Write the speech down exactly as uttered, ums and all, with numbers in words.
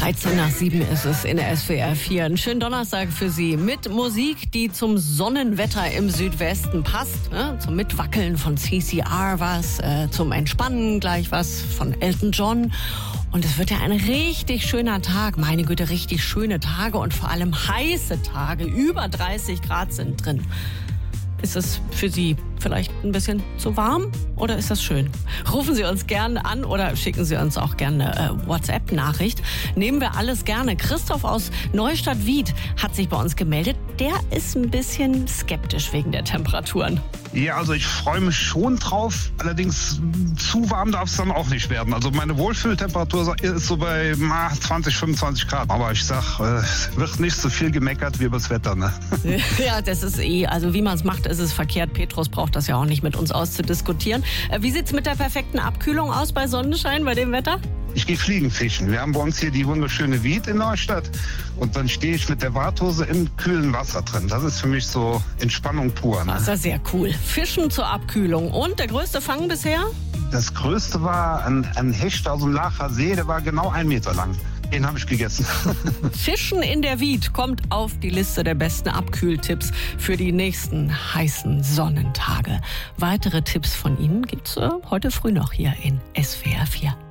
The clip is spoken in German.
dreizehn nach sieben ist es in der S W R vier. Einen schönen Donnerstag für Sie mit Musik, die zum Sonnenwetter im Südwesten passt. Ne? Zum Mitwackeln von C C R was, äh, zum Entspannen gleich was von Elton John. Und es wird ja ein richtig schöner Tag. Meine Güte, richtig schöne Tage und vor allem heiße Tage. Über dreißig Grad sind drin. Ist es für Sie vielleicht ein bisschen zu warm oder ist das schön? Rufen Sie uns gerne an oder schicken Sie uns auch gerne eine äh, WhatsApp-Nachricht. Nehmen wir alles gerne. Christoph aus Neustadt-Wied hat sich bei uns gemeldet. Der ist ein bisschen skeptisch wegen der Temperaturen. Ja, also ich freue mich schon drauf. Allerdings zu warm darf es dann auch nicht werden. Also meine Wohlfühltemperatur ist so bei zwanzig, fünfundzwanzig Grad. Aber ich sag, es wird nicht so viel gemeckert wie über das Wetter, ne? Ja, das ist eh, also wie man es macht, ist es verkehrt. Petrus braucht das ja auch nicht mit uns auszudiskutieren. Wie sieht's mit der perfekten Abkühlung aus bei Sonnenschein, bei dem Wetter? Ich gehe Fliegenfischen. Wir haben bei uns hier die wunderschöne Wied in Neustadt. Und dann stehe ich mit der Warthose im kühlen Wasser drin. Das ist für mich so Entspannung pur. Ne? Das ist ja sehr cool. Fischen zur Abkühlung. Und der größte Fang bisher? Das größte war ein, ein Hecht aus dem Lacher See. Der war genau ein Meter lang. Den habe ich gegessen. Fischen in der Wied kommt auf die Liste der besten Abkühltipps für die nächsten heißen Sonnentage. Weitere Tipps von Ihnen gibt's äh, heute früh noch hier in S W R vier.